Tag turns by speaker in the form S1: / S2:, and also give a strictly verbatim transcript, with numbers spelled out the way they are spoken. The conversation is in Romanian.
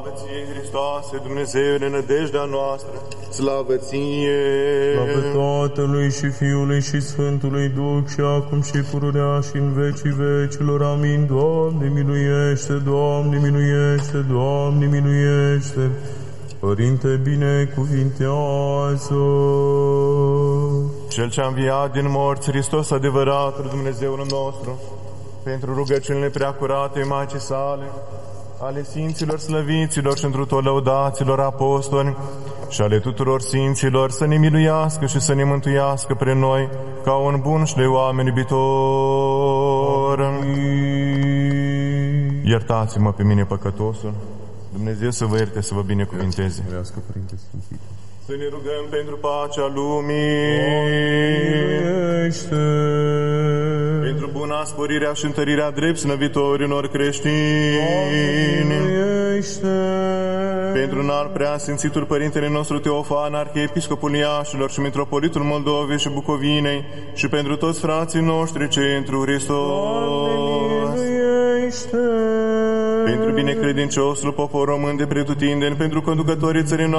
S1: Slavă ție, Hristoase, Dumnezeule, nădejdea noastră, slavă ție!
S2: Slavă Tatălui și Fiului și Sfântului Duh, și acum și pururea și în vecii vecilor. Amin. Doamne miluiește, Doamne miluiește, Doamne miluiește. Părinte, binecuvintează!
S1: Cel ce a înviat din morți, Hristos adevăratul Dumnezeul nostru, pentru rugăciunile preacurate Maicii sale, ale Sfinților slăviților și întru tot lăudaților apostoli și ale tuturor Sfinților, să ne miluiască și să ne mântuiască pre noi, ca un bun și de oameni iubitor.
S2: Amin.
S1: Iertați-mă pe mine, păcătosul, Dumnezeu să vă ierte, să vă binecuvinteze.
S2: Părinte Sfântit.
S1: Să ne rugăm pentru pacea lumii,
S2: Miluiește.
S1: pentru buna sporirea și întărirea drept slăvitorilor creștini,
S2: Miluiește.
S1: pentru înalt preasfințitul Părintele nostru Teofan, Arhiepiscopul Iașilor și Mitropolitul Moldovei și Bucovinei, și pentru toți frații noștri cei întru Hristos,
S2: Miluiește.
S1: pentru binecredinciosul popor român de pretutindeni, pentru conducătorii țării